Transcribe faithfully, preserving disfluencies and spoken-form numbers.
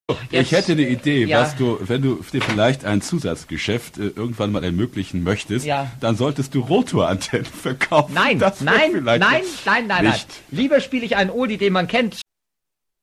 Ich hätte eine Idee, Ja. was du, wenn du dir vielleicht ein Zusatzgeschäft äh, irgendwann mal ermöglichen möchtest, Ja. dann solltest du Rotorantennen verkaufen. Nein, Das wär nein, vielleicht nein, nein, nein, nein. nicht. Lieber spiele ich einen Oldie, den man kennt.